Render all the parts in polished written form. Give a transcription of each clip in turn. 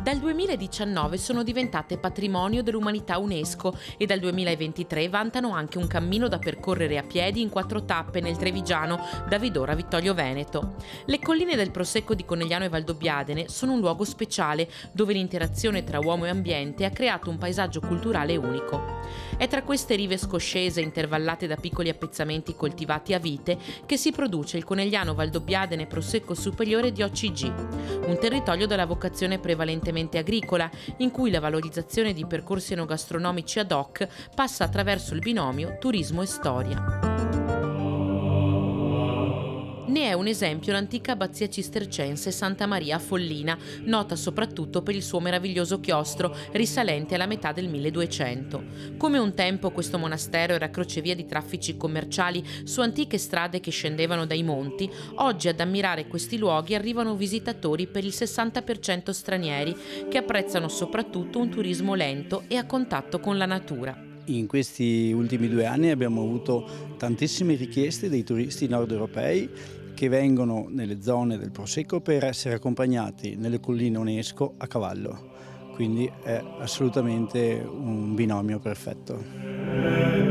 Dal 2019 sono diventate patrimonio dell'umanità UNESCO e dal 2023 vantano anche un cammino da percorrere a piedi in 4 tappe nel Trevigiano, da Vidora a Vittorio Veneto. Le colline del Prosecco di Conegliano e Valdobbiadene sono un luogo speciale dove l'interazione tra uomo e ambiente ha creato un paesaggio culturale unico. È tra queste rive scoscese intervallate da piccoli appezzamenti coltivati a vite che si produce il Conegliano Valdobbiadene Prosecco Superiore di OCG, un territorio dalla vocazione prevalentemente agricola, in cui la valorizzazione di percorsi enogastronomici ad hoc passa attraverso il binomio turismo e storia. Ne è un esempio l'antica abbazia cistercense Santa Maria a Follina, nota soprattutto per il suo meraviglioso chiostro risalente alla metà del 1200. Come un tempo questo monastero era crocevia di traffici commerciali su antiche strade che scendevano dai monti, oggi ad ammirare questi luoghi arrivano visitatori per il 60% stranieri, che apprezzano soprattutto un turismo lento e a contatto con la natura. In questi ultimi 2 anni abbiamo avuto tantissime richieste dei turisti nord europei che vengono nelle zone del Prosecco per essere accompagnati nelle colline UNESCO a cavallo. Quindi è assolutamente un binomio perfetto.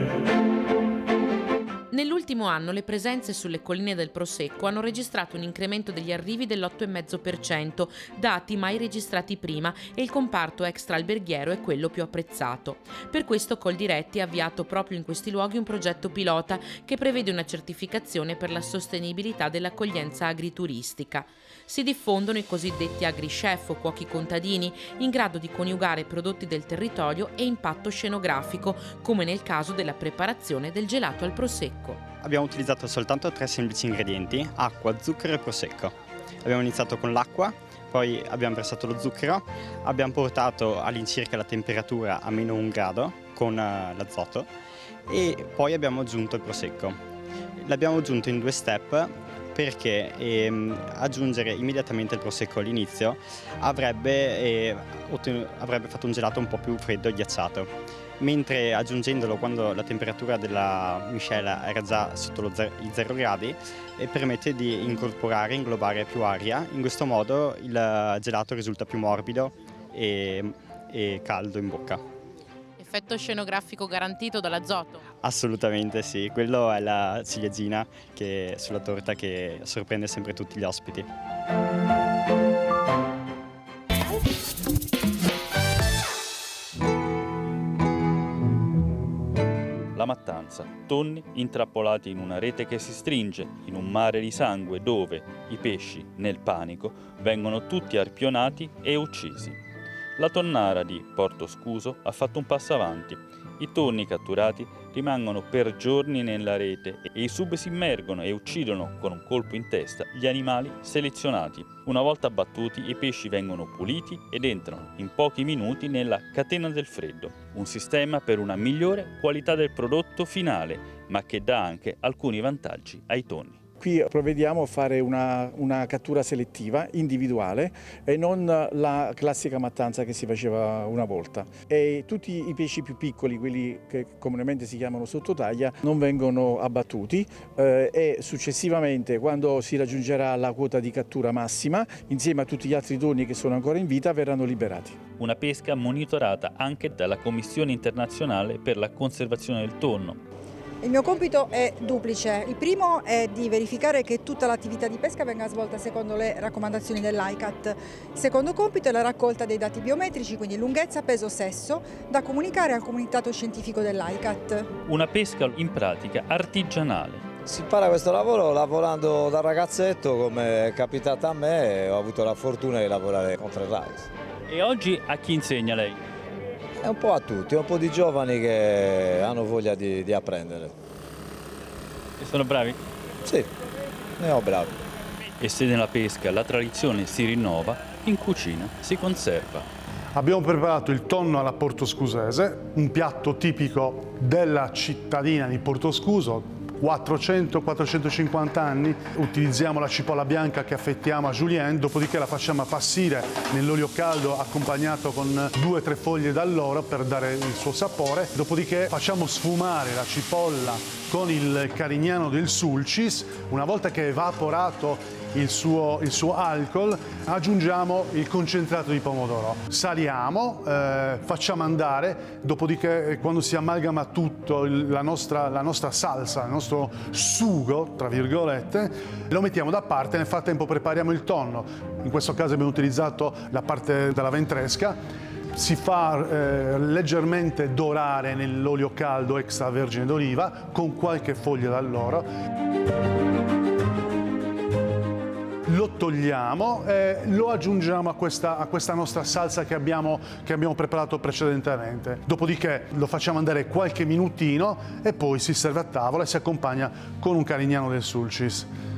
Nell'ultimo anno le presenze sulle colline del Prosecco hanno registrato un incremento degli arrivi dell'8,5%, dati mai registrati prima, e il comparto extra-alberghiero è quello più apprezzato. Per questo Coldiretti ha avviato proprio in questi luoghi un progetto pilota che prevede una certificazione per la sostenibilità dell'accoglienza agrituristica. Si diffondono i cosiddetti agri-chef o cuochi contadini, in grado di coniugare prodotti del territorio e impatto scenografico, come nel caso della preparazione del gelato al Prosecco. Abbiamo utilizzato soltanto 3 semplici ingredienti: acqua, zucchero e prosecco. Abbiamo iniziato con l'acqua, poi abbiamo versato lo zucchero, abbiamo portato all'incirca la temperatura a -1 grado con l'azoto e poi abbiamo aggiunto il prosecco. L'abbiamo aggiunto in 2 step perché aggiungere immediatamente il prosecco all'inizio avrebbe fatto un gelato un po' più freddo e ghiacciato, mentre aggiungendolo quando la temperatura della miscela era già sotto i 0 gradi permette di inglobare più aria. In questo modo il gelato risulta più morbido e caldo in bocca. Effetto scenografico garantito dall'azoto? Assolutamente sì, quello è la ciliegina sulla torta che sorprende sempre tutti gli ospiti. La mattanza, tonni intrappolati in una rete che si stringe in un mare di sangue dove i pesci, nel panico, vengono tutti arpionati e uccisi. La tonnara di Porto Scuso ha fatto un passo avanti. I tonni catturati rimangono per giorni nella rete e i sub si immergono e uccidono con un colpo in testa gli animali selezionati. Una volta abbattuti, i pesci vengono puliti ed entrano in pochi minuti nella catena del freddo, un sistema per una migliore qualità del prodotto finale, ma che dà anche alcuni vantaggi ai tonni. Qui provvediamo a fare una cattura selettiva, individuale, e non la classica mattanza che si faceva una volta. E tutti i pesci più piccoli, quelli che comunemente si chiamano sottotaglia, non vengono abbattuti e successivamente, quando si raggiungerà la quota di cattura massima, insieme a tutti gli altri tonni che sono ancora in vita, verranno liberati. Una pesca monitorata anche dalla Commissione internazionale per la conservazione del tonno. Il mio compito è duplice. Il primo è di verificare che tutta l'attività di pesca venga svolta secondo le raccomandazioni dell'ICCAT. Il secondo compito è la raccolta dei dati biometrici, quindi lunghezza, peso, sesso, da comunicare al comitato scientifico dell'ICCAT. Una pesca in pratica artigianale. Si impara questo lavoro lavorando da ragazzetto, come è capitato a me, e ho avuto la fortuna di lavorare con Tre Rise. E oggi a chi insegna lei? È un po' a tutti, un po' di giovani che hanno voglia di apprendere. E sono bravi? Sì, ne ho bravi. E se nella pesca la tradizione si rinnova, in cucina si conserva. Abbiamo preparato il tonno alla portoscusese, un piatto tipico della cittadina di Portoscuso. 400-450 anni, utilizziamo la cipolla bianca che affettiamo a julienne, dopodiché la facciamo appassire nell'olio caldo accompagnato con 2-3 foglie d'alloro per dare il suo sapore, dopodiché facciamo sfumare la cipolla con il carignano del Sulcis. Una volta che è evaporato il suo alcol, aggiungiamo il concentrato di pomodoro. Saliamo, facciamo andare, dopodiché quando si amalgama tutto, la nostra salsa, il nostro sugo, tra virgolette, lo mettiamo da parte. Nel frattempo prepariamo il tonno. In questo caso abbiamo utilizzato la parte della ventresca. Si fa leggermente dorare nell'olio caldo extravergine d'oliva con qualche foglia d'alloro. Lo togliamo e lo aggiungiamo a questa nostra salsa che abbiamo preparato precedentemente. Dopodiché lo facciamo andare qualche minutino e poi si serve a tavola e si accompagna con un Carignano del Sulcis.